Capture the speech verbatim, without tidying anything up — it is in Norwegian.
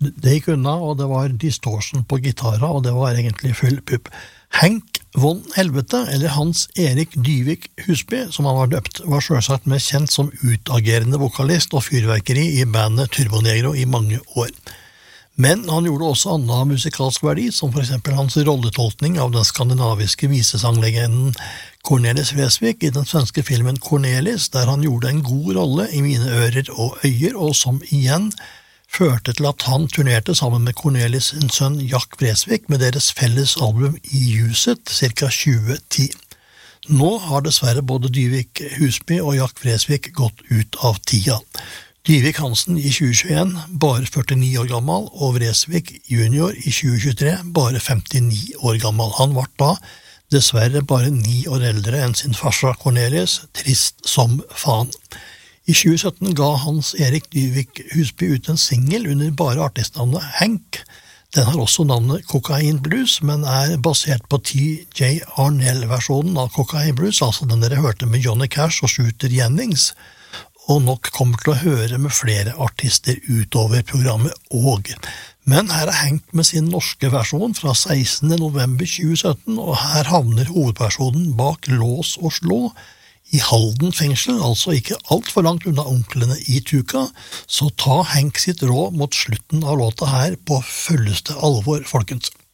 Det gikk unna, og det var distortion på gitara, og det var egentlig full pupp. Henk von Helvete, eller Hans Erik Dyvik Husby, som han var døpt, var selvsagt mest kjent som utagerende vokalist og fyrverkeri i bandet Turbonegro i mange år. Men han gjorde også annen musikalsk verdi, som for eksempel hans rolletolkning av den skandinaviske visesanglegenden Cornelis Vreeswijk i den svenske filmen Cornelis, der han gjorde en god rolle i Mine ører og øyer, og som igjen førte til at han turnerte sammen med Cornelis sin sønn Jack Vreeswijk med deres felles album I Huset, cirka tjue ti. Nå har dessverre både Dyvik Husby og Jack Vreeswijk gått ut av tida. Dyvik Hansen i tjue tjueen, bare førtini år gammel, og Vreeswijk junior i tjue tjuetre, bare femtini år gammel. Han var da dessverre bare ni år eldre enn sin farsa Cornelis, trist som faen. I tjue sytten ga Hans Erik Dyvik Husby ut en singel under bare artistnavnet Hank. Den har også navnet Cocaine Blues, men er basert på T J Arnell-versjonen av Cocaine Blues, altså den dere hørte med Johnny Cash og Shooter Jennings, og nok kommer til å høre med flere artister utover programmet og. Men her er Hank med sin norske versjon fra sekstende november tjue sytten, og her havner hovedpersonen bak lås og slå i Halden fengsel, altså ikke alt for langt unna onklene i Tuka, så ta Hank sitt råd mot slutten av låta her på fulleste alvor, folkens.